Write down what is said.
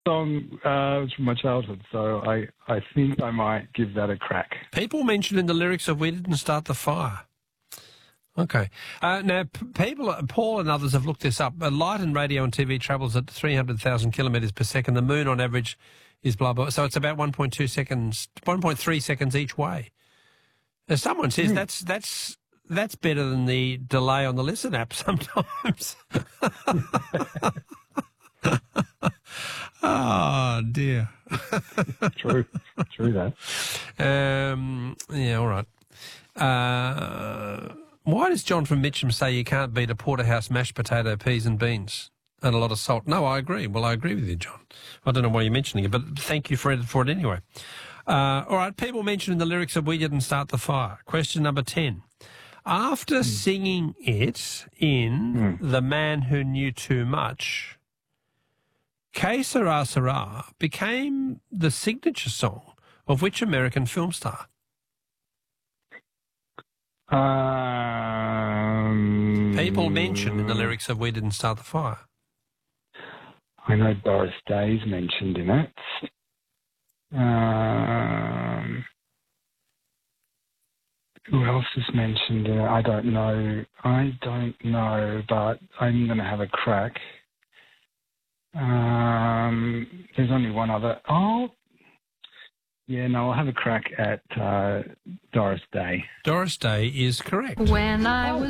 song was from my childhood, so I think I might give that a crack. People mentioned in the lyrics of "We Didn't Start the Fire." Okay. Now, Paul and others have looked this up. Light in radio and TV travels at 300,000 kilometres per second. The moon, on average, is blah, blah. So it's about 1.2 seconds, 1.3 seconds each way. As someone says, that's better than the delay on the Listen app sometimes. Oh, dear. True that. Yeah, all right. Why does John from Mitcham say you can't beat a porterhouse mashed potato, peas and beans and a lot of salt? No, I agree. Well, I agree with you, John. I don't know why you're mentioning it, but thank you for it anyway. All right, people mentioned in the lyrics of "We Didn't Start the Fire." Question number 10. After singing it in The Man Who Knew Too Much, Que Sera Sera became the signature song of which American film star? People mentioned in the lyrics of "We Didn't Start the Fire." I know Doris Day's mentioned in it. Who else is mentioned in it? I don't know, but I'm going to have a crack. There's only one other. I'll have a crack at Doris Day. Doris Day is correct. When I was